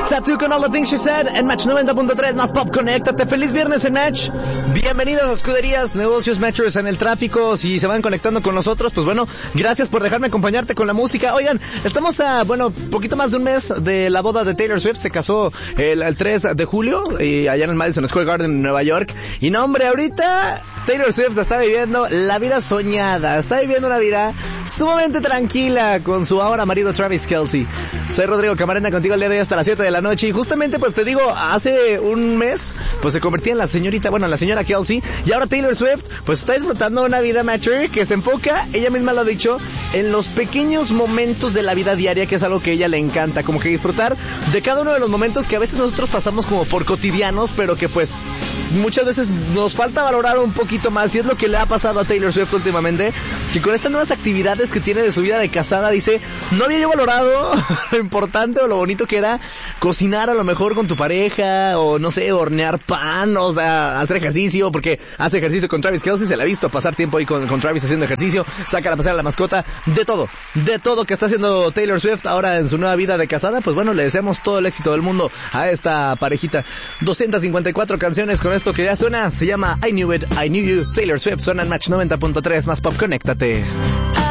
Tattoo con All the Things She Said en Match 90.3 más Pop. Conéctate. Feliz viernes en Match. Bienvenidos a Escuderías, Negocios, Matchers en el tráfico. Si se van conectando con nosotros, pues bueno, gracias por dejarme acompañarte con la música. Oigan, estamos a, poquito más de un mes de la boda de Taylor Swift. Se casó el 3 de julio y allá en el Madison Square Garden en Nueva York. Y no, hombre, ahorita Taylor Swift está viviendo la vida soñada. Está viviendo una vida sumamente tranquila con su ahora marido Travis Kelce. Soy Rodrigo Camarena, contigo el día de hoy hasta las 7 de la noche. Y justamente, pues te digo, hace un mes, pues se convertía en la señora Kelce. Y ahora Taylor Swift, pues está disfrutando una vida matcher que se enfoca, ella misma lo ha dicho, en los pequeños momentos de la vida diaria, que es algo que a ella le encanta. Como que disfrutar de cada uno de los momentos que a veces nosotros pasamos como por cotidianos, pero que pues muchas veces nos falta valorar un poquito más. Y es lo que le ha pasado a Taylor Swift últimamente, que con estas nuevas actividades que tiene de su vida de casada, dice, no había yo valorado lo importante o lo bonito que era cocinar a lo mejor con tu pareja, o no sé, hornear pan, o sea, hacer ejercicio, porque hace ejercicio con Travis Kelce, se la ha visto pasar tiempo ahí con Travis haciendo ejercicio, sacar a pasear a la mascota, de todo que está haciendo Taylor Swift ahora en su nueva vida de casada. Pues bueno, le deseamos todo el éxito del mundo a esta parejita. 254 canciones con esto que ya suena, se llama I Knew It, I Knew You. Taylor Swift suena en Match 90.3 más Pop. Conéctate.